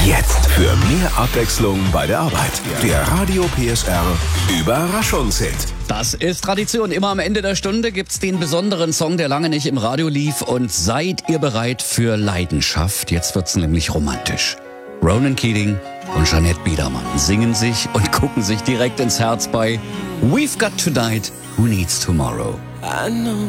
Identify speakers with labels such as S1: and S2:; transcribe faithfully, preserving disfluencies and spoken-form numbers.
S1: Jetzt für mehr Abwechslung bei der Arbeit. Der Radio P S R Überraschungshit.
S2: Das ist Tradition. Immer am Ende der Stunde gibt's den besonderen Song, der lange nicht im Radio lief. Und seid ihr bereit für Leidenschaft? Jetzt wird's nämlich romantisch. Ronan Keating und Jeanette Biedermann singen sich und gucken sich direkt ins Herz bei We've Got Tonight, Who Needs Tomorrow?
S3: I know